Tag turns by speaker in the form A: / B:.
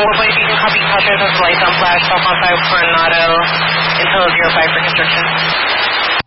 A: we're going to be using copy captures as lights on flash, stop on 5 Coronado until 05 for construction.